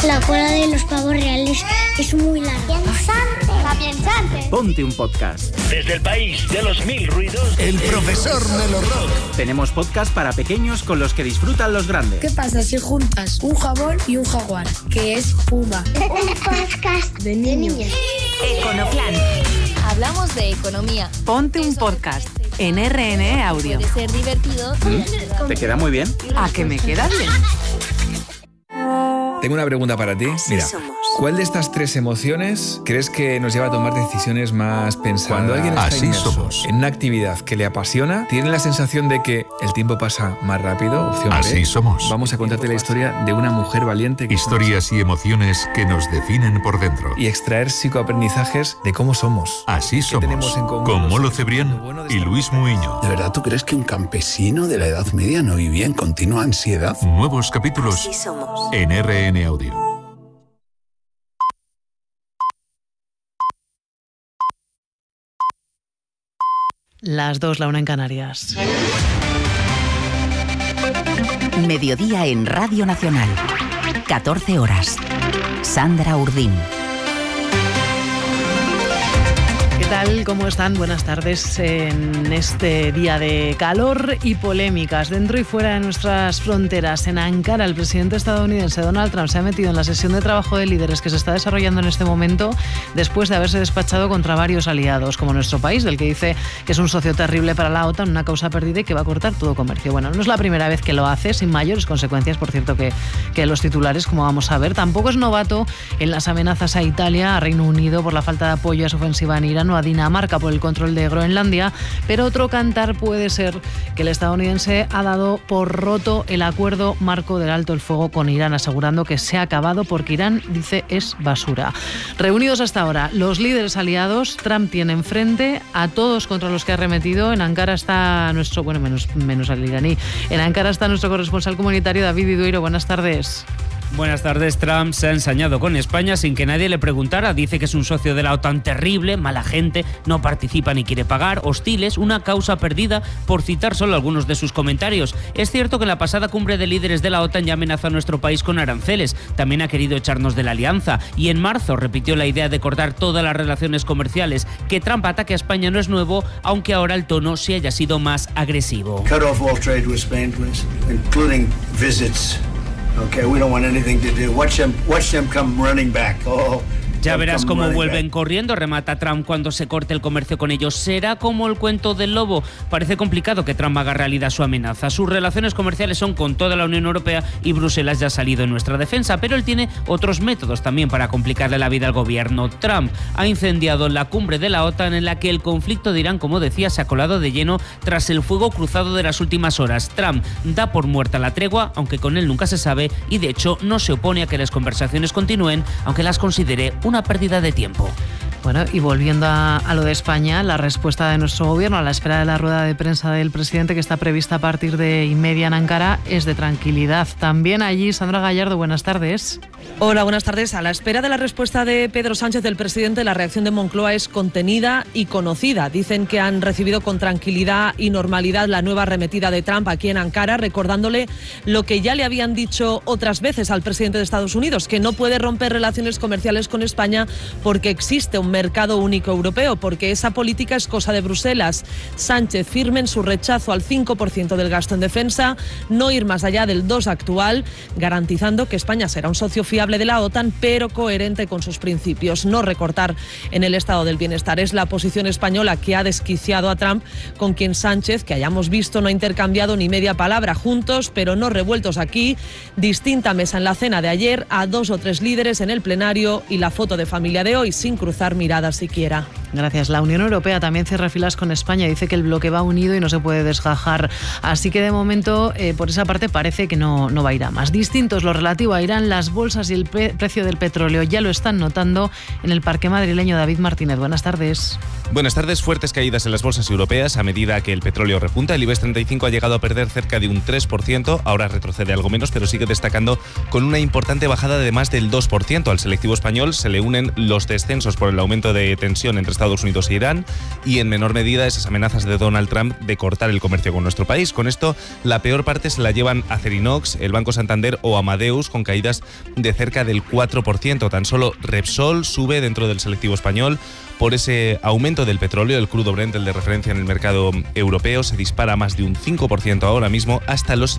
La cola de los pavos reales es muy larga. ¡Piensante! Ponte un podcast. Desde el país de los mil ruidos, El profesor Melo Rock. Tenemos podcast para pequeños con los que disfrutan los grandes. ¿Qué pasa si juntas un jabón y un jaguar? Que es Puma. Un podcast de niños. Econoplan. Hablamos de economía. Ponte un podcast en RNE Audio. Puede ser divertido. ¿Te queda muy bien? ¿A que me queda bien? Tengo una pregunta para ti. Mira, ¿cuál de estas tres emociones crees que nos lleva a tomar decisiones más pensadas? Cuando alguien está inmerso en una actividad que le apasiona, ¿tiene la sensación de que el tiempo pasa más rápido? Opción Así B. somos. Vamos a contarte la historia de una mujer valiente que Historias y emociones que nos definen por dentro. y extraer psicoaprendizajes de cómo somos. Así ¿Qué somos. tenemos en común? Con Molo Lo Cebrián bueno de y esta Luis vida. Muiño. ¿De verdad tú crees que un campesino de la Edad Media no vivía en continua ansiedad? Nuevos capítulos en RN Audio. Las 2, la 1 en Canarias. Mediodía en Radio Nacional. 14 horas. Sandra Urdín. ¿Qué tal? ¿Cómo están? Buenas tardes en este día de calor y polémicas dentro y fuera de nuestras fronteras. En Ankara, el presidente estadounidense Donald Trump se ha metido en la sesión de trabajo de líderes que se está desarrollando en este momento después de haberse despachado contra varios aliados, como nuestro país, del que dice que es un socio terrible para la OTAN, una causa perdida y que va a cortar todo comercio. Bueno, no es la primera vez que lo hace, sin mayores consecuencias, por cierto, que los titulares, como vamos a ver. Tampoco es novato en las amenazas a Italia, a Reino Unido por la falta de apoyo a su ofensiva en Irán, o a Dinamarca por el control de Groenlandia, pero otro cantar puede ser que el estadounidense ha dado por roto el acuerdo marco del alto el fuego con Irán, asegurando que se ha acabado porque Irán, dice, es basura. Reunidos hasta ahora los líderes aliados, Trump tiene enfrente a todos contra los que ha arremetido. En Ankara está nuestro, bueno, menos al iraní, en Ankara está nuestro corresponsal comunitario David Vidueiro. Buenas tardes. Buenas tardes. Trump se ha ensañado con España sin que nadie le preguntara. Dice que es un socio de la OTAN terrible, mala gente, no participa ni quiere pagar, hostiles, una causa perdida, por citar solo algunos de sus comentarios. Es cierto que en la pasada cumbre de líderes de la OTAN ya amenazó a nuestro país con aranceles. También ha querido echarnos de la alianza. Y en marzo repitió la idea de cortar todas las relaciones comerciales. Que Trump ataque a España no es nuevo, aunque ahora el tono sí haya sido más agresivo. Cut off all trade with Spain, please, including visits. Okay, we don't want anything to do. Watch them come running back. Oh. Ya verás cómo vuelven corriendo, remata Trump cuando se corte el comercio con ellos. Será como el cuento del lobo. Parece complicado que Trump haga realidad su amenaza. Sus relaciones comerciales son con toda la Unión Europea y Bruselas ya ha salido en nuestra defensa, pero él tiene otros métodos también para complicarle la vida al gobierno. Trump ha incendiado la cumbre de la OTAN en la que el conflicto de Irán, como decía, se ha colado de lleno tras el fuego cruzado de las últimas horas. Trump da por muerta la tregua, aunque con él nunca se sabe, y de hecho no se opone a que las conversaciones continúen, aunque las considere una pérdida de tiempo. Bueno, y volviendo a lo de España, la respuesta de nuestro gobierno a la espera de la rueda de prensa del presidente, que está prevista a partir de y media en Ankara, es de tranquilidad. También allí, Sandra Gallardo, buenas tardes. Hola, buenas tardes. A la espera de la respuesta de Pedro Sánchez, del presidente, la reacción de Moncloa es contenida y conocida. Dicen que han recibido con tranquilidad y normalidad la nueva arremetida de Trump aquí en Ankara, recordándole lo que ya le habían dicho otras veces al presidente de Estados Unidos, que no puede romper relaciones comerciales con España porque existe un mercado único europeo, porque esa política es cosa de Bruselas. Sánchez firme en su rechazo al 5% del gasto en defensa, no ir más allá del 2% actual, garantizando que España será un socio fiable de la OTAN, pero coherente con sus principios, no recortar en el estado del bienestar. Es la posición española que ha desquiciado a Trump, con quien Sánchez, que hayamos visto, no ha intercambiado ni media palabra, juntos pero no revueltos aquí. Distinta mesa en la cena de ayer, a 2 o 3 líderes en el plenario y la foto de familia de hoy, sin cruzar miradas siquiera. Gracias. La Unión Europea también cierra filas con España. Dice que el bloque va unido y no se puede desgajar. Así que de momento, por esa parte, parece que no va a ir a más. Distintos lo relativo a Irán, las bolsas y el precio del petróleo ya lo están notando en el parque madrileño. David Martínez, buenas tardes. Buenas tardes. Fuertes caídas en las bolsas europeas a medida que el petróleo repunta. El IBEX 35 ha llegado a perder cerca de un 3%, ahora retrocede algo menos, pero sigue destacando con una importante bajada de más del 2%. Al selectivo español se le unen los descensos por el aumento de tensión entre Estados Unidos e Irán y en menor medida esas amenazas de Donald Trump de cortar el comercio con nuestro país. Con esto, la peor parte se la llevan Acerinox, el Banco Santander o Amadeus, con caídas de cerca del 4%. Tan solo Repsol sube dentro del selectivo español por ese aumento del petróleo. El crudo Brent, el de referencia en el mercado europeo, se dispara más de un 5% ahora mismo hasta los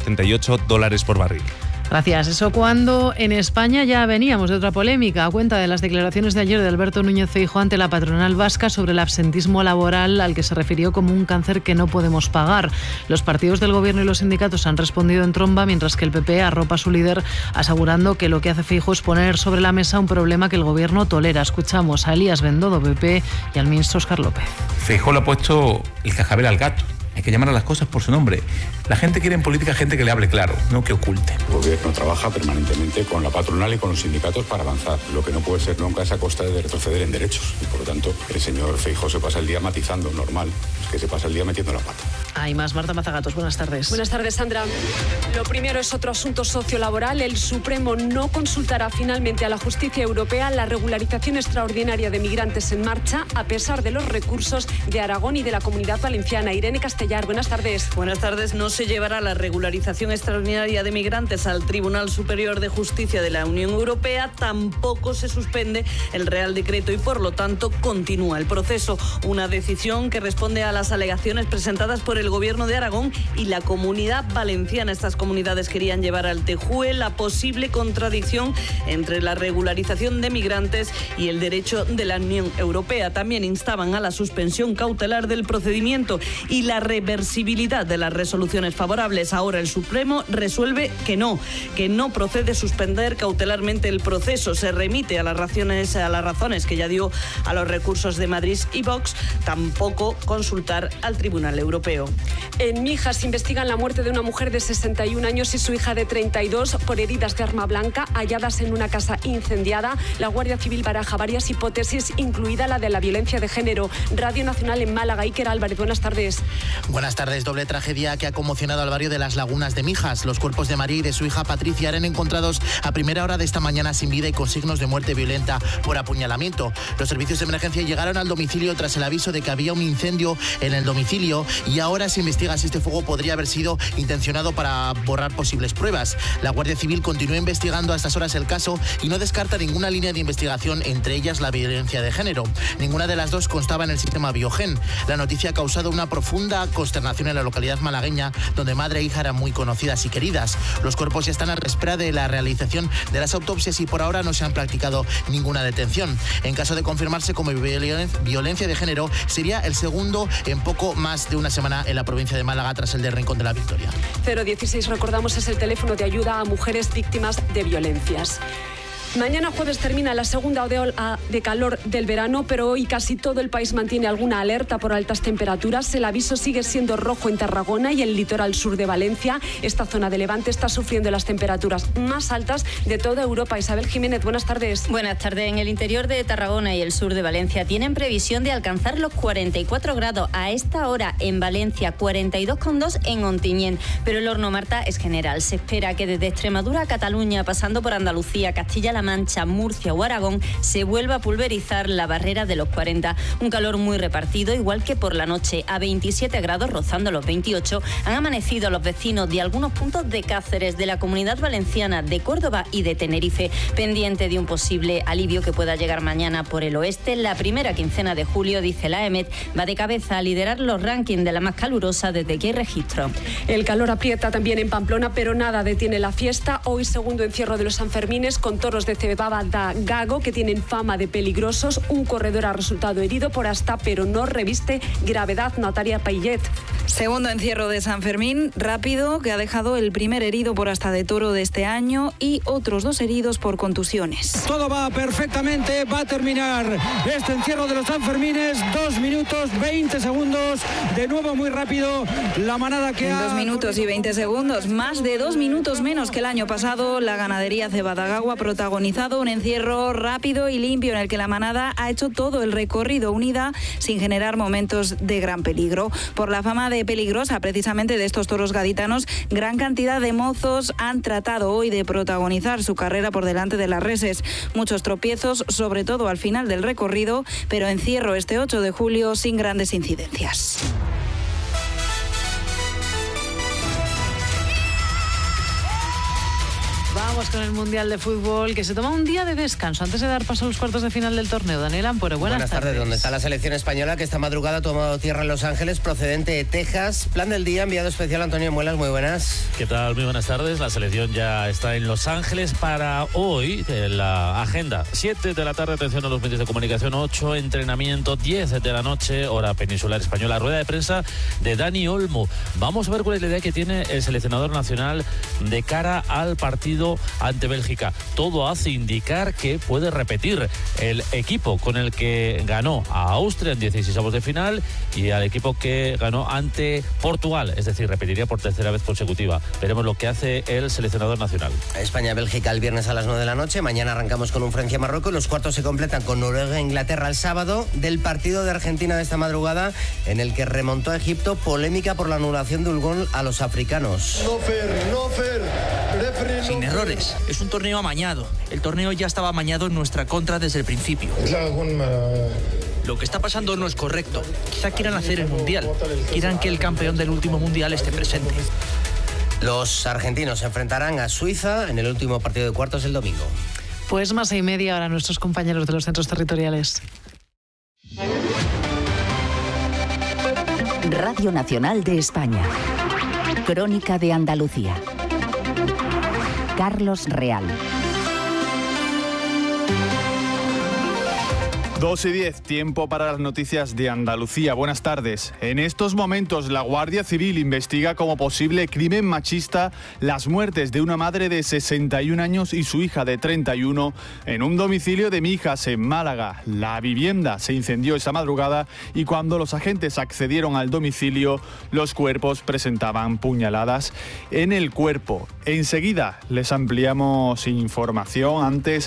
$78 por barril. Gracias. Eso cuando en España ya veníamos de otra polémica a cuenta de las declaraciones de ayer de Alberto Núñez Feijóo ante la patronal vasca sobre el absentismo laboral, al que se refirió como un cáncer que no podemos pagar. Los partidos del gobierno y los sindicatos han respondido en tromba, mientras que el PP arropa a su líder asegurando que lo que hace Feijóo es poner sobre la mesa un problema que el gobierno tolera. Escuchamos a Elías Bendodo, PP, y al ministro Óscar López. Feijóo le ha puesto el cascabel al gato. Hay que llamar a las cosas por su nombre. La gente quiere en política gente que le hable claro, no que oculte. El gobierno trabaja permanentemente con la patronal y con los sindicatos para avanzar. Lo que no puede ser nunca es a costa de retroceder en derechos. Y por lo tanto, el señor Feijóo se pasa el día matizando, normal. Es que se pasa el día metiendo la pata. Hay más. Marta Mazagatos, buenas tardes. Buenas tardes, Sandra. Lo primero es otro asunto sociolaboral. El Supremo no consultará finalmente a la justicia europea la regularización extraordinaria de migrantes en marcha, a pesar de los recursos de Aragón y de la Comunidad Valenciana. Irene Castellar, buenas tardes. Buenas tardes. No se llevará la regularización extraordinaria de migrantes al Tribunal Superior de Justicia de la Unión Europea. Tampoco se suspende el Real Decreto y, por lo tanto, continúa el proceso. Una decisión que responde a las alegaciones presentadas por el Gobierno de Aragón y la Comunidad Valenciana. Estas comunidades querían llevar al TJUE la posible contradicción entre la regularización de migrantes y el derecho de la Unión Europea. También instaban a la suspensión cautelar del procedimiento y la reversibilidad de las resoluciones favorables. Ahora el Supremo resuelve que no procede suspender cautelarmente el proceso. Se remite a las razones que ya dio a los recursos de Madrid y Vox. Tampoco consultar al Tribunal Europeo. En Mijas investigan la muerte de una mujer de 61 años y su hija de 32 por heridas de arma blanca halladas en una casa incendiada. La Guardia Civil baraja varias hipótesis, incluida la de la violencia de género. Radio Nacional en Málaga. Iker Álvarez, buenas tardes. Buenas tardes. Doble tragedia que ha conmocionado al barrio de Las Lagunas de Mijas. Los cuerpos de María y de su hija Patricia eran encontrados a primera hora de esta mañana sin vida y con signos de muerte violenta por apuñalamiento. Los servicios de emergencia llegaron al domicilio tras el aviso de que había un incendio en el domicilio y ahora se investiga si este fuego podría haber sido intencionado para borrar posibles pruebas. La Guardia Civil continúa investigando a estas horas el caso y no descarta ninguna línea de investigación, entre ellas la violencia de género. Ninguna de las dos constaba en el sistema Biogen. La noticia ha causado una profunda consternación en la localidad malagueña, donde madre e hija eran muy conocidas y queridas. Los cuerpos ya están a la espera de la realización de las autopsias y por ahora no se han practicado ninguna detención. En caso de confirmarse como violencia de género, sería el segundo en poco más de una semana en la provincia de Málaga, tras el de Rincón de la Victoria. 016, recordamos, es el teléfono de ayuda a mujeres víctimas de violencias. Mañana jueves termina la segunda ola de calor del verano, pero hoy casi todo el país mantiene alguna alerta por altas temperaturas. El aviso sigue siendo rojo en Tarragona y el litoral sur de Valencia. Esta zona de Levante está sufriendo las temperaturas más altas de toda Europa. Isabel Jiménez, buenas tardes. Buenas tardes. En el interior de Tarragona y el sur de Valencia tienen previsión de alcanzar los 44 grados. A esta hora en Valencia, 42,2 en Ontinyent. Pero el horno, Marta, es general. Se espera que desde Extremadura a Cataluña, pasando por Andalucía, Castilla-La Mancha, Murcia o Aragón, se vuelva a pulverizar la barrera de los 40. Un calor muy repartido, igual que por la noche. A 27 grados, rozando los 28, han amanecido los vecinos de algunos puntos de Cáceres, de la Comunidad Valenciana, de Córdoba y de Tenerife, pendiente de un posible alivio que pueda llegar mañana por el oeste. La primera quincena de julio, dice la EMET, va de cabeza a liderar los rankings de la más calurosa desde que hay registro. El calor aprieta también en Pamplona, pero nada detiene la fiesta. Hoy, segundo encierro de los Sanfermines, con toros de Cebaba da Gago, que tienen fama de peligrosos. Un corredor ha resultado herido por asta, pero no reviste gravedad. Natalia Payet. Segundo encierro de San Fermín, rápido, que ha dejado el primer herido por asta de toro de este año y otros 2 heridos por contusiones. Todo va perfectamente, va a terminar este encierro de los Sanfermines, 2 minutos 20 segundos, de nuevo muy rápido, la manada que en 2 minutos y 20 segundos, más de 2 minutos menos que el año pasado, la ganadería Cebadagau ha protagonizado un encierro rápido y limpio en el que la manada ha hecho todo el recorrido unida sin generar momentos de gran peligro. Por la fama de peligrosa precisamente de estos toros gaditanos, gran cantidad de mozos han tratado hoy de protagonizar su carrera por delante de las reses. Muchos tropiezos, sobre todo al final del recorrido, pero encierro este 8 de julio sin grandes incidencias. Vamos con el Mundial de Fútbol, que se toma un día de descanso antes de dar paso a los cuartos de final del torneo. Daniel Ampore, buenas tardes. ¿Dónde está la selección española que esta madrugada ha tomado tierra en Los Ángeles, procedente de Texas? Plan del día, enviado especial Antonio Muelas, muy buenas. ¿Qué tal? Muy buenas tardes. La selección ya está en Los Ángeles para hoy. La agenda, 7 de la tarde, atención a los medios de comunicación, 8, entrenamiento, 10 de la noche, hora peninsular española, rueda de prensa de Dani Olmo. Vamos a ver cuál es la idea que tiene el seleccionador nacional de cara al partido ante Bélgica. Todo hace indicar que puede repetir el equipo con el que ganó a Austria en 16avos de final y al equipo que ganó ante Portugal, es decir, repetiría por tercera vez consecutiva. Veremos lo que hace el seleccionador nacional. España-Bélgica el viernes a las 9 de la noche, mañana arrancamos con un Francia-Marruecos, los cuartos se completan con Noruega-Inglaterra el sábado, del partido de Argentina de esta madrugada en el que remontó a Egipto, polémica por la anulación de un gol a los africanos. Sin errores, es un torneo amañado. El torneo ya estaba amañado en nuestra contra desde el principio. Lo que está pasando no es correcto. Quizá quieran hacer el Mundial. Quieran que el campeón del último Mundial esté presente. Los argentinos se enfrentarán a Suiza en el último partido de cuartos el domingo. Pues más 6:30 ahora nuestros compañeros de los centros territoriales. Radio Nacional de España. Crónica de Andalucía. Carlos Real. 2:10, tiempo para las noticias de Andalucía. Buenas tardes. En estos momentos, la Guardia Civil investiga como posible crimen machista las muertes de una madre de 61 años y su hija de 31 en un domicilio de Mijas, en Málaga. La vivienda se incendió esa madrugada y cuando los agentes accedieron al domicilio, los cuerpos presentaban puñaladas en el cuerpo. Enseguida les ampliamos información. Antes,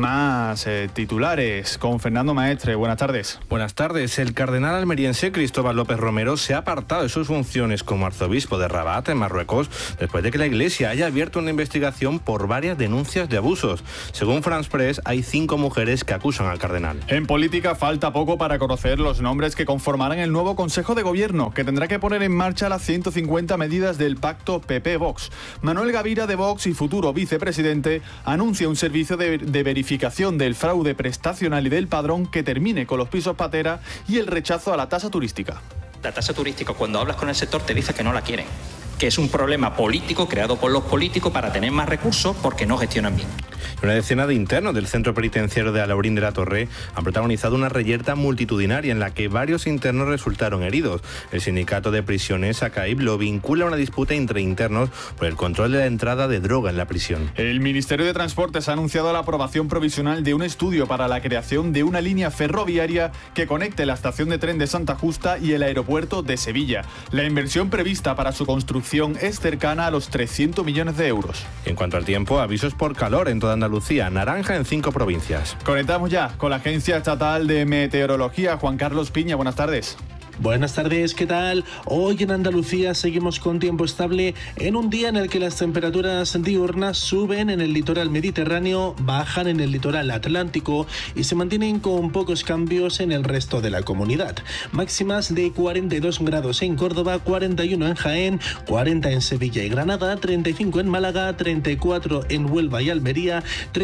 más titulares con Fernando Maestre. Buenas tardes. Buenas tardes. El cardenal almeriense Cristóbal López Romero se ha apartado de sus funciones como arzobispo de Rabat, en Marruecos, después de que la Iglesia haya abierto una investigación por varias denuncias de abusos. Según France Press, hay 5 mujeres que acusan al cardenal. En política falta poco para conocer los nombres que conformarán el nuevo Consejo de Gobierno, que tendrá que poner en marcha las 150 medidas del pacto PP-Vox. Manuel Gavira, de Vox y futuro vicepresidente, anuncia un servicio de verificación del fraude prestacional y del padrón que termine con los pisos patera y el rechazo a la tasa turística. La tasa turística, cuando hablas con el sector, te dice que no la quieren, que es un problema político creado por los políticos para tener más recursos porque no gestionan bien. Una decena de internos del centro penitenciario de Alaurín de la Torre han protagonizado una reyerta multitudinaria en la que varios internos resultaron heridos. El sindicato de prisiones, ACAIB, lo vincula a una disputa entre internos por el control de la entrada de droga en la prisión. El Ministerio de Transportes ha anunciado la aprobación provisional de un estudio para la creación de una línea ferroviaria que conecte la estación de tren de Santa Justa y el aeropuerto de Sevilla. La inversión prevista para su construcción es cercana a los 300 millones de euros. En cuanto al tiempo, avisos por calor en toda Andalucía, naranja en 5 provincias. Conectamos ya con la Agencia Estatal de Meteorología. Juan Carlos Piña, buenas tardes. Buenas tardes, ¿qué tal? Hoy en Andalucía seguimos con tiempo estable en un día en el que las temperaturas diurnas suben en el litoral mediterráneo, bajan en el litoral atlántico y se mantienen con pocos cambios en el resto de la comunidad. Máximas de 42 grados en Córdoba, 41 en Jaén, 40 en Sevilla y Granada, 35 en Málaga, 34 en Huelva y Almería,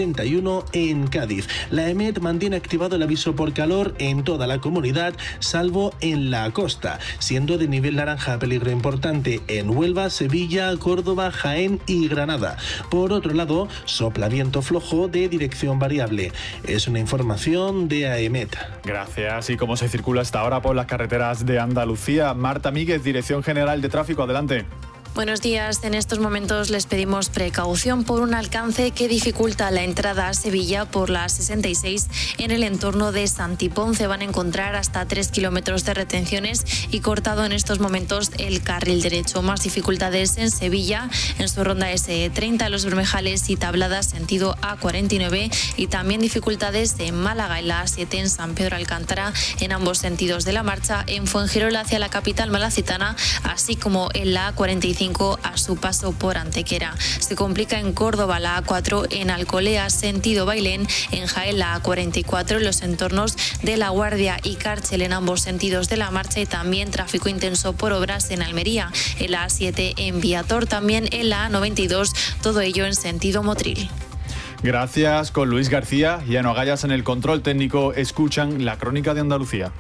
31 en Cádiz. La EMET mantiene activado el aviso por calor en toda la comunidad, salvo en la la costa, siendo de nivel naranja peligro importante en Huelva, Sevilla, Córdoba, Jaén y Granada. Por otro lado, sopla viento flojo de dirección variable. Es una información de AEMET. Gracias. ¿Y cómo se circula hasta ahora por las carreteras de Andalucía? Marta Míguez, Dirección General de Tráfico, adelante. Buenos días. En estos momentos les pedimos precaución por un alcance que dificulta la entrada a Sevilla por la 66 en el entorno de Santipón. Se van a encontrar hasta 3 kilómetros de retenciones y cortado en estos momentos el carril derecho. Más dificultades en Sevilla, en su ronda S30, Los Bermejales y Tablada, sentido A49, y también dificultades en Málaga, en la A7 en San Pedro Alcántara, en ambos sentidos de la marcha, en Fuengirola hacia la capital malacitana, así como en la A45 a su paso por Antequera. Se complica en Córdoba la A4, en Alcolea sentido Bailén, en Jaén la A44 en los entornos de La Guardia y Cárcel en ambos sentidos de la marcha, y también tráfico intenso por obras en Almería, en la A7 en Viator, también en la A92, todo ello en sentido Motril. Gracias. Con Luis García y Ano Agallas en el control técnico, escuchan la Crónica de Andalucía.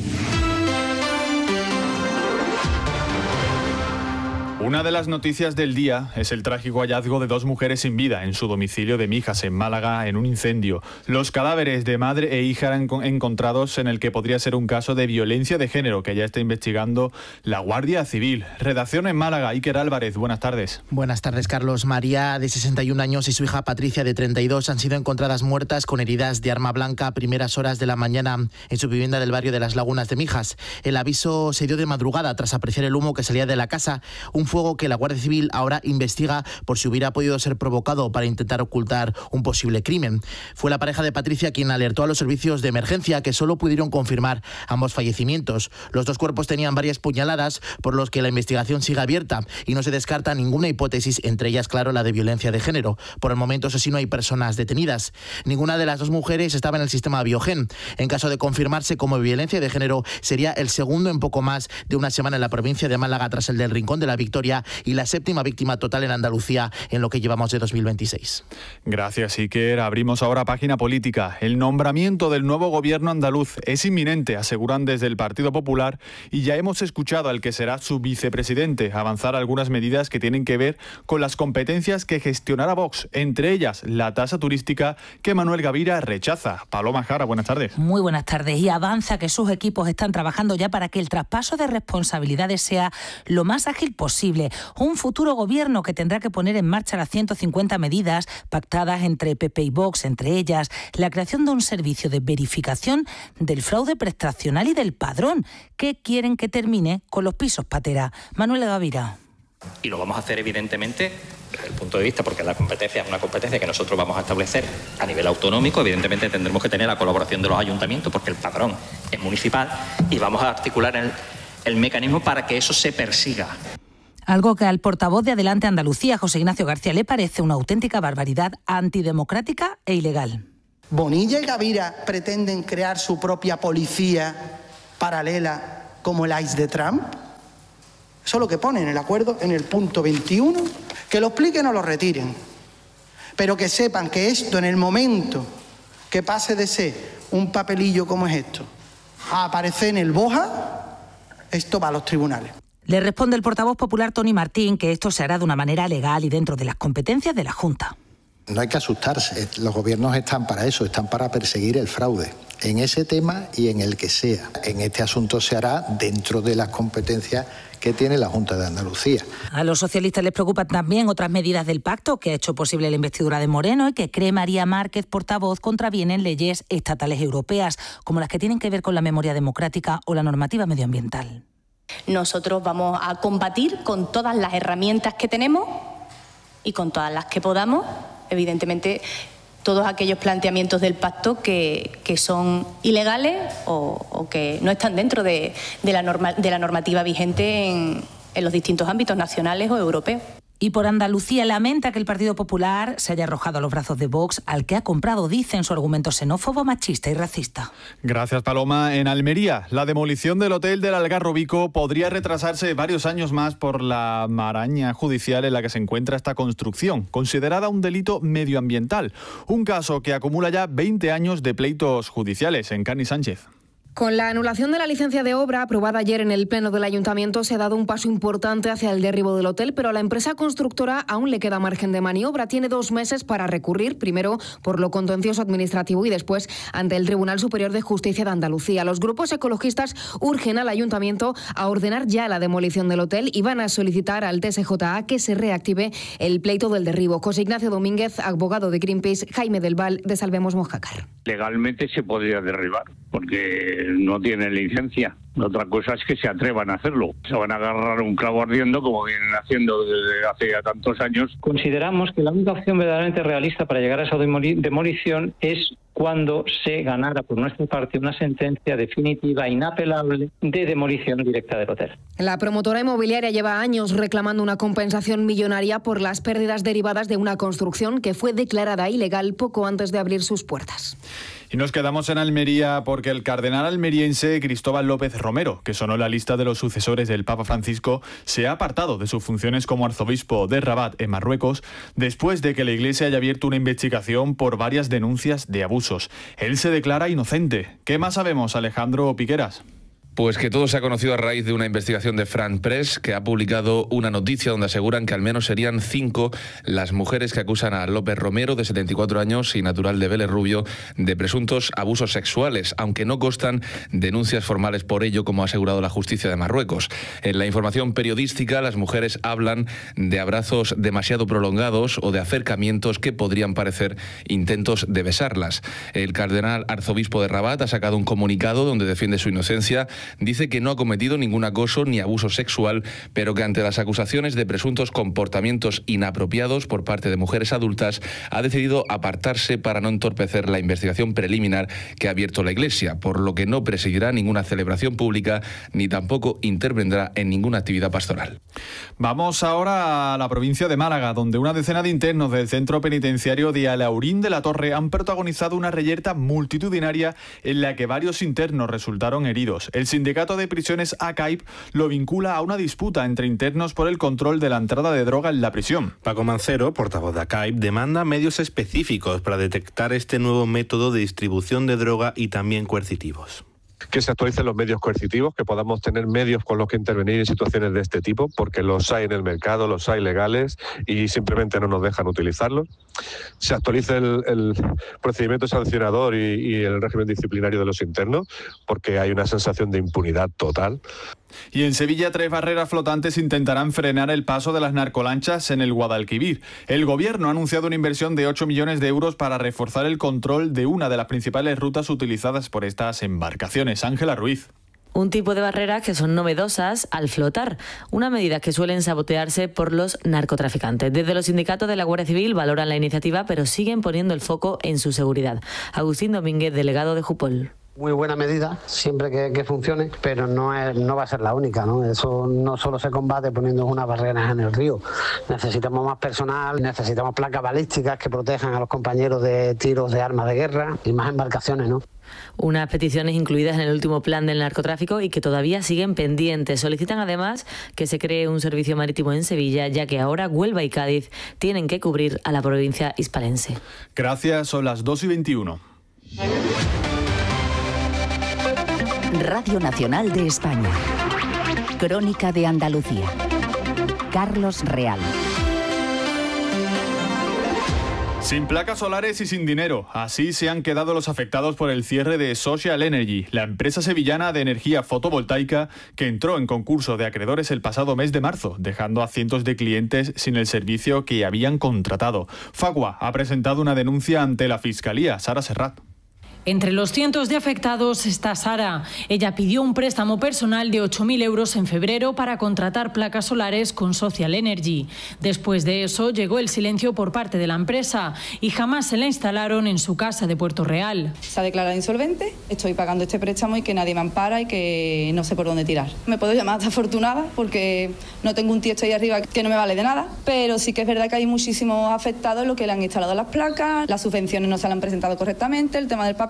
Una de las noticias del día es el trágico hallazgo de 2 mujeres sin vida en su domicilio de Mijas, en Málaga, en un incendio. Los cadáveres de madre e hija eran encontrados en el que podría ser un caso de violencia de género que ya está investigando la Guardia Civil. Redacción en Málaga, Iker Álvarez, buenas tardes. Buenas tardes, Carlos. María, de 61 años, y su hija Patricia, de 32, han sido encontradas muertas con heridas de arma blanca a primeras horas de la mañana en su vivienda del barrio de Las Lagunas de Mijas. El aviso se dio de madrugada tras apreciar el humo que salía de la casa, un fuego que la Guardia Civil ahora investiga por si hubiera podido ser provocado para intentar ocultar un posible crimen. Fue la pareja de Patricia quien alertó a los servicios de emergencia, que solo pudieron confirmar ambos fallecimientos. Los 2 cuerpos tenían varias puñaladas, por los que la investigación sigue abierta y no se descarta ninguna hipótesis, entre ellas, claro, la de violencia de género. Por el momento, eso sí, no hay personas detenidas. Ninguna de las 2 mujeres estaba en el sistema Biogen. En caso de confirmarse como violencia de género, sería el segundo en poco más de una semana en la provincia de Málaga, tras el del Rincón de la Victoria, y la 7ª víctima total en Andalucía en lo que llevamos de 2026. Gracias, Iker. Abrimos ahora página política. El nombramiento del nuevo gobierno andaluz es inminente, aseguran desde el Partido Popular, y ya hemos escuchado al que será su vicepresidente avanzar algunas medidas que tienen que ver con las competencias que gestionará Vox, entre ellas la tasa turística, que Manuel Gavira rechaza. Paloma Jara, buenas tardes. Muy buenas tardes. Y avanza que sus equipos están trabajando ya para que el traspaso de responsabilidades sea lo más ágil posible. Un futuro gobierno que tendrá que poner en marcha las 150 medidas pactadas entre PP y Vox, entre ellas la creación de un servicio de verificación del fraude prestacional y del padrón, que quieren que termine con los pisos patera. Manuel Gavira. Y lo vamos a hacer, evidentemente, desde el punto de vista, porque la competencia es una competencia que nosotros vamos a establecer a nivel autonómico. Evidentemente tendremos que tener la colaboración de los ayuntamientos, porque el padrón es municipal, y vamos a articular el mecanismo para que eso se persiga. Algo que al portavoz de Adelante Andalucía, José Ignacio García, le parece una auténtica barbaridad, antidemocrática e ilegal. Bonilla y Gavira pretenden crear su propia policía paralela como el ICE de Trump. Eso es lo que pone en el acuerdo, en el punto 21. Que lo expliquen o lo retiren. Pero que sepan que esto, en el momento que pase de ser un papelillo como es esto a aparecer en el BOJA, esto va a los tribunales. Le responde el portavoz popular Tony Martín que esto se hará de una manera legal y dentro de las competencias de la Junta. No hay que asustarse, los gobiernos están para eso, están para perseguir el fraude, en ese tema y en el que sea. En este asunto se hará dentro de las competencias que tiene la Junta de Andalucía. A los socialistas les preocupan también otras medidas del pacto que ha hecho posible la investidura de Moreno y que cree María Márquez, portavoz, contravienen leyes estatales europeas, como las que tienen que ver con la memoria democrática o la normativa medioambiental. Nosotros vamos a combatir con todas las herramientas que tenemos y con todas las que podamos, evidentemente, todos aquellos planteamientos del pacto que son ilegales o que no están dentro de la normativa vigente en los distintos ámbitos nacionales o europeos. Y por Andalucía lamenta que el Partido Popular se haya arrojado a los brazos de Vox, al que ha comprado, dicen, su argumento xenófobo, machista y racista. Gracias, Paloma. En Almería, la demolición del hotel del Algarrobico podría retrasarse varios años más por la maraña judicial en la que se encuentra esta construcción, considerada un delito medioambiental. Un caso que acumula ya 20 años de pleitos judiciales. En Cani Sánchez. Con la anulación de la licencia de obra aprobada ayer en el Pleno del Ayuntamiento se ha dado un paso importante hacia el derribo del hotel, pero a la empresa constructora aún le queda margen de maniobra. Tiene 2 meses para recurrir, primero por lo contencioso administrativo y después ante el Tribunal Superior de Justicia de Andalucía. Los grupos ecologistas urgen al Ayuntamiento a ordenar ya la demolición del hotel y van a solicitar al TSJA que se reactive el pleito del derribo. José Ignacio Domínguez, abogado de Greenpeace, Jaime del Val, de Salvemos Mojácar. Legalmente se podría derribar, porque no tienen licencia. Otra cosa es que se atrevan a hacerlo. Se van a agarrar un clavo ardiendo como vienen haciendo desde hace ya tantos años. Consideramos que la única opción verdaderamente realista para llegar a esa demolición es cuando se ganara por nuestra parte una sentencia definitiva, inapelable, de demolición directa del hotel. La promotora inmobiliaria lleva años reclamando una compensación millonaria por las pérdidas derivadas de una construcción que fue declarada ilegal poco antes de abrir sus puertas. Y nos quedamos en Almería porque el cardenal almeriense Cristóbal López Romero, que sonó la lista de los sucesores del Papa Francisco, se ha apartado de sus funciones como arzobispo de Rabat, en Marruecos, después de que la Iglesia haya abierto una investigación por varias denuncias de abusos. Él se declara inocente. ¿Qué más sabemos, Alejandro Piqueras? Pues que todo se ha conocido a raíz de una investigación de France Press, que ha publicado una noticia donde aseguran que al menos serían 5 las mujeres que acusan a López Romero, de 74 años y natural de Vélez Rubio, de presuntos abusos sexuales, aunque no constan denuncias formales por ello, como ha asegurado la justicia de Marruecos. En la información periodística, las mujeres hablan de abrazos demasiado prolongados o de acercamientos que podrían parecer intentos de besarlas. El cardenal arzobispo de Rabat ha sacado un comunicado donde defiende su inocencia. Dice que no ha cometido ningún acoso ni abuso sexual, pero que ante las acusaciones de presuntos comportamientos inapropiados por parte de mujeres adultas, ha decidido apartarse para no entorpecer la investigación preliminar que ha abierto la Iglesia, por lo que no presidirá ninguna celebración pública ni tampoco intervendrá en ninguna actividad pastoral. Vamos ahora a la provincia de Málaga, donde una decena de internos del centro penitenciario de Alhaurín de la Torre han protagonizado una reyerta multitudinaria en la que varios internos resultaron heridos. El sindicato de prisiones ACAIP lo vincula a una disputa entre internos por el control de la entrada de droga en la prisión. Paco Mancero, portavoz de ACAIP, demanda medios específicos para detectar este nuevo método de distribución de droga y también coercitivos. Que se actualicen los medios coercitivos, que podamos tener medios con los que intervenir en situaciones de este tipo, porque los hay en el mercado, los hay legales y simplemente no nos dejan utilizarlos. Se actualice el procedimiento sancionador y el régimen disciplinario de los internos, porque hay una sensación de impunidad total. Y en Sevilla 3 barreras flotantes intentarán frenar el paso de las narcolanchas en el Guadalquivir. El gobierno ha anunciado una inversión de 8 millones de euros para reforzar el control de una de las principales rutas utilizadas por estas embarcaciones. Ángela Ruiz. Un tipo de barreras que son novedosas al flotar, una medida que suelen sabotearse por los narcotraficantes. Desde los sindicatos de la Guardia Civil valoran la iniciativa, pero siguen poniendo el foco en su seguridad. Agustín Domínguez, delegado de Jupol. Muy buena medida, siempre que funcione, pero no va a ser la única, ¿no? Eso no solo se combate poniendo unas barreras en el río. Necesitamos más personal, necesitamos placas balísticas que protejan a los compañeros de tiros de armas de guerra y más embarcaciones, ¿no? Unas peticiones incluidas en el último plan del narcotráfico y que todavía siguen pendientes. Solicitan además que se cree un servicio marítimo en Sevilla, ya que ahora Huelva y Cádiz tienen que cubrir a la provincia hispalense. Gracias, son las 2:21. Radio Nacional de España. Crónica de Andalucía. Carlos Real. Sin placas solares y sin dinero. Así se han quedado los afectados por el cierre de Social Energy, la empresa sevillana de energía fotovoltaica que entró en concurso de acreedores el pasado mes de marzo, dejando a cientos de clientes sin el servicio que habían contratado. Facua ha presentado una denuncia ante la Fiscalía. Sara Serrat. Entre los cientos de afectados está Sara. Ella pidió un préstamo personal de 8.000 euros en febrero para contratar placas solares con Social Energy. Después de eso llegó el silencio por parte de la empresa y jamás se la instalaron en su casa de Puerto Real. Se ha declarado insolvente, estoy pagando este préstamo y que nadie me ampara y que no sé por dónde tirar. Me puedo llamar hasta afortunada porque no tengo un tiesto ahí arriba que no me vale de nada, pero sí que es verdad que hay muchísimos afectados en lo que le han instalado las placas, las subvenciones no se le han presentado correctamente, el tema del papel.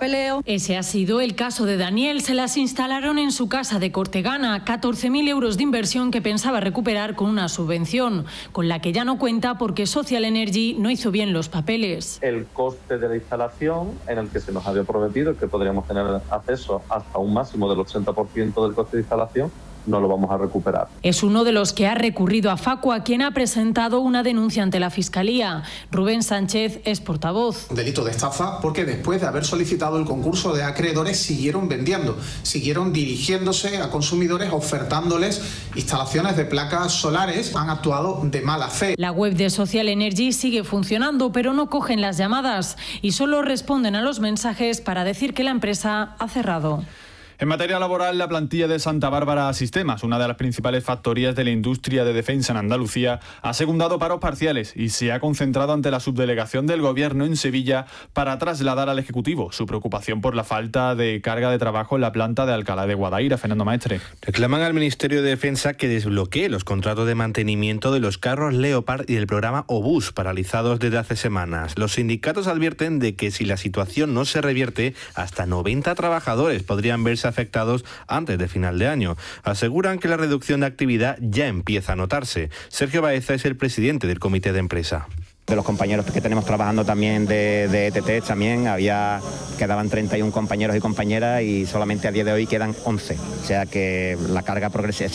papeleo. Ese ha sido el caso de Daniel. Se las instalaron en su casa de Cortegana, 14.000 euros de inversión que pensaba recuperar con una subvención, con la que ya no cuenta porque Social Energy no hizo bien los papeles. El coste de la instalación, en el que se nos había prometido que podríamos tener acceso hasta un máximo del 80% del coste de instalación, no lo vamos a recuperar. Es uno de los que ha recurrido a Facua, quien ha presentado una denuncia ante la Fiscalía. Rubén Sánchez es portavoz. Delito de estafa porque después de haber solicitado el concurso de acreedores siguieron vendiendo, siguieron dirigiéndose a consumidores ofertándoles instalaciones de placas solares. Han actuado de mala fe. La web de Social Energy sigue funcionando, pero no cogen las llamadas y solo responden a los mensajes para decir que la empresa ha cerrado. En materia laboral, la plantilla de Santa Bárbara Sistemas, una de las principales factorías de la industria de defensa en Andalucía, ha secundado paros parciales y se ha concentrado ante la subdelegación del Gobierno en Sevilla para trasladar al Ejecutivo su preocupación por la falta de carga de trabajo en la planta de Alcalá de Guadaira. Fernando Maestre. Reclaman al Ministerio de Defensa que desbloquee los contratos de mantenimiento de los carros Leopard y del programa Obús, paralizados desde hace semanas. Los sindicatos advierten de que si la situación no se revierte, hasta 90 trabajadores podrían verse afectados antes de final de año. Aseguran que la reducción de actividad ya empieza a notarse. Sergio Baeza es el presidente del comité de empresa. De los compañeros que tenemos trabajando también de ETT también quedaban 31 compañeros y compañeras y solamente a día de hoy quedan 11. O sea que la carga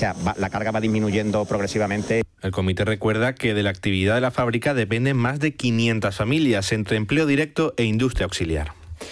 va disminuyendo progresivamente. El comité recuerda que de la actividad de la fábrica dependen más de 500 familias entre empleo directo e industria auxiliar.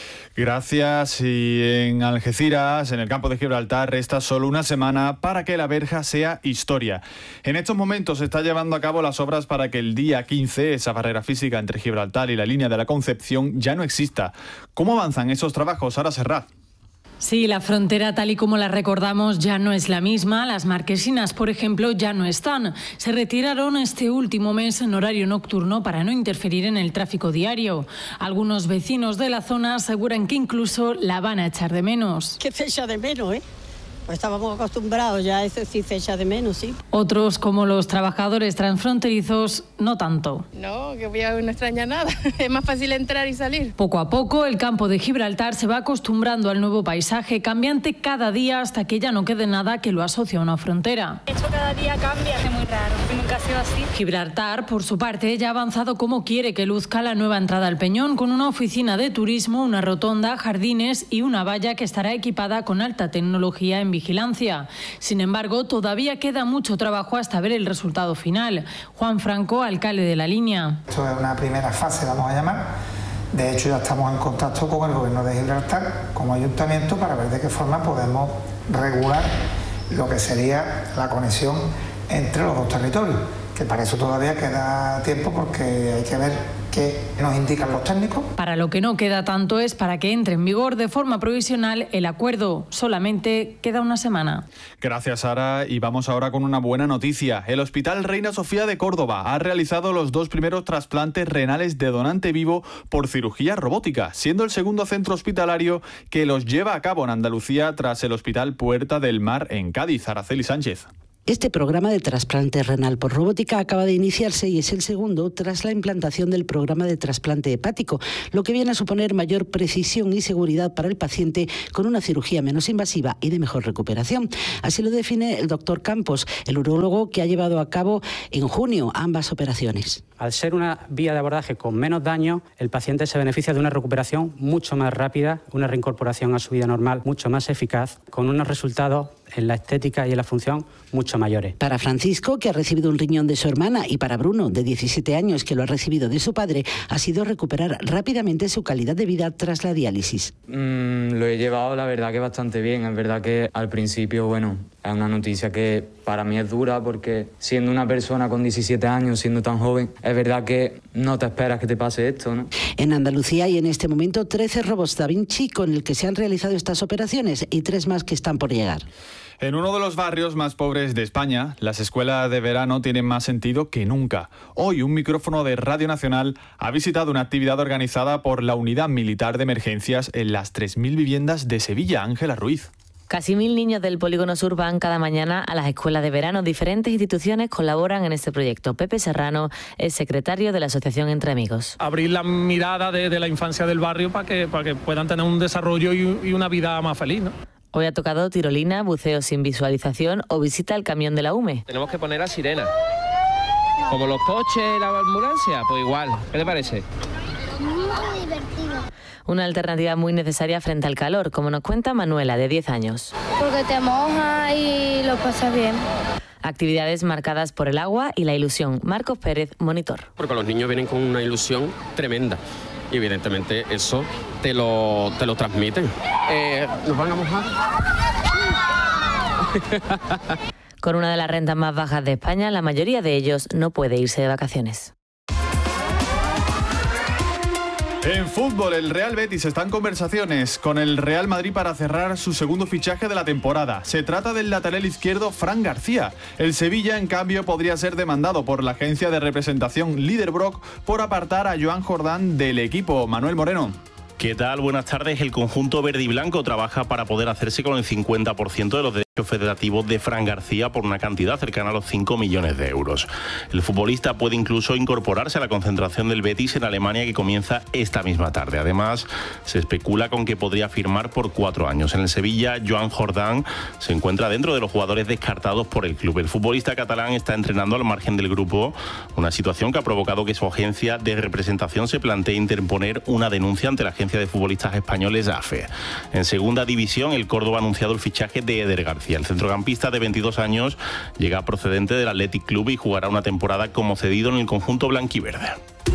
Gracias. Y en Algeciras, en el campo de Gibraltar, resta solo una semana para que la verja sea historia. En estos momentos se está llevando a cabo las obras para que el día 15 esa barrera física entre Gibraltar y la línea de la Concepción ya no exista. ¿Cómo avanzan esos trabajos? Sara Serrat. Sí, la frontera tal y como la recordamos ya no es la misma. Las marquesinas, por ejemplo, ya no están. Se retiraron este último mes en horario nocturno para no interferir en el tráfico diario. Algunos vecinos de la zona aseguran que incluso la van a echar de menos. ¿Qué se echa de menos, Pues estábamos acostumbrados, ya eso sí se echa de menos, sí. Otros, como los trabajadores transfronterizos, no tanto. No, que no extraña nada. Es más fácil entrar y salir. Poco a poco, el campo de Gibraltar se va acostumbrando al nuevo paisaje, cambiante cada día hasta que ya no quede nada que lo asocie a una frontera. Esto cada día cambia, es muy raro. Nunca ha sido así. Gibraltar, por su parte, ya ha avanzado como quiere que luzca la nueva entrada al Peñón, con una oficina de turismo, una rotonda, jardines y una valla que estará equipada con alta tecnología en vigilancia. Sin embargo, todavía queda mucho trabajo hasta ver el resultado final. Juan Franco, alcalde de la línea. Esto es una primera fase, vamos a llamar. De hecho, ya estamos en contacto con el Gobierno de Gibraltar, como ayuntamiento, para ver de qué forma podemos regular lo que sería la conexión entre los dos territorios. Que para eso todavía queda tiempo porque hay que ver qué nos indican los técnicos. Para lo que no queda tanto es para que entre en vigor de forma provisional el acuerdo. Solamente queda una semana. Gracias, Sara. Y vamos ahora con una buena noticia. El Hospital Reina Sofía de Córdoba ha realizado los 2 primeros trasplantes renales de donante vivo por cirugía robótica, siendo el segundo centro hospitalario que los lleva a cabo en Andalucía tras el Hospital Puerta del Mar en Cádiz. Araceli Sánchez. Este programa de trasplante renal por robótica acaba de iniciarse y es el segundo tras la implantación del programa de trasplante hepático, lo que viene a suponer mayor precisión y seguridad para el paciente con una cirugía menos invasiva y de mejor recuperación. Así lo define el doctor Campos, el urólogo que ha llevado a cabo en junio ambas operaciones. Al ser una vía de abordaje con menos daño, el paciente se beneficia de una recuperación mucho más rápida, una reincorporación a su vida normal mucho más eficaz, con unos resultados en la estética y en la función mucho mayores. Para Francisco, que ha recibido un riñón de su hermana, y para Bruno, de 17 años, que lo ha recibido de su padre, ha sido recuperar rápidamente su calidad de vida tras la diálisis. Lo he llevado, la verdad, que bastante bien. Es verdad que al principio, bueno, es una noticia que para mí es dura porque siendo una persona con 17 años, siendo tan joven, es verdad que no te esperas que te pase esto, ¿no? En Andalucía hay en este momento 13 robots Da Vinci con el que se han realizado estas operaciones y 3 más que están por llegar. En uno de los barrios más pobres de España, las escuelas de verano tienen más sentido que nunca. Hoy un micrófono de Radio Nacional ha visitado una actividad organizada por la Unidad Militar de Emergencias en las 3.000 viviendas de Sevilla. Ángela Ruiz. Casi 1000 niños del Polígono Sur van cada mañana a las escuelas de verano. Diferentes instituciones colaboran en este proyecto. Pepe Serrano es secretario de la Asociación Entre Amigos. Abrir la mirada de la infancia del barrio para que puedan tener un desarrollo y una vida más feliz, ¿no? Hoy ha tocado tirolina, buceo sin visualización o visita al camión de la UME. Tenemos que poner la sirena. Como los coches, la ambulancia, pues igual. ¿Qué te parece? Muy divertido. Una alternativa muy necesaria frente al calor, como nos cuenta Manuela, de 10 años. Porque te mojas y lo pasas bien. Actividades marcadas por el agua y la ilusión. Marcos Pérez, monitor. Porque los niños vienen con una ilusión tremenda y evidentemente eso te lo transmiten. ¿Nos van a mojar? Con una de las rentas más bajas de España, la mayoría de ellos no puede irse de vacaciones. En fútbol, el Real Betis está en conversaciones con el Real Madrid para cerrar su segundo fichaje de la temporada. Se trata del lateral izquierdo Fran García. El Sevilla, en cambio, podría ser demandado por la agencia de representación Liderbrock por apartar a Joan Jordán del equipo. Manuel Moreno. ¿Qué tal? Buenas tardes. El conjunto verde y blanco trabaja para poder hacerse con el 50% de los derechos federativos de Fran García por una cantidad cercana a los 5 millones de euros. El futbolista puede incluso incorporarse a la concentración del Betis en Alemania, que comienza esta misma tarde. Además, se especula con que podría firmar por 4 años. En el Sevilla, Joan Jordán se encuentra dentro de los jugadores descartados por el club. El futbolista catalán está entrenando al margen del grupo, una situación que ha provocado que su agencia de representación se plantee interponer una denuncia ante la agencia de futbolistas españoles AFE. En segunda división, el Córdoba ha anunciado el fichaje de Eder García. El centrocampista de 22 años llega procedente del Athletic Club y jugará una temporada como cedido en el conjunto blanquiverde.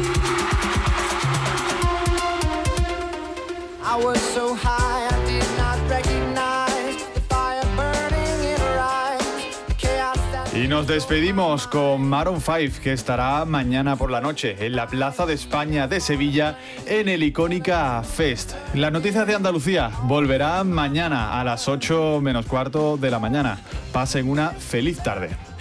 Y nos despedimos con Maroon 5, que estará mañana por la noche en la Plaza de España de Sevilla en el Icónica Fest. Las noticias de Andalucía volverán mañana a las 8 menos cuarto de la mañana. Pasen una feliz tarde.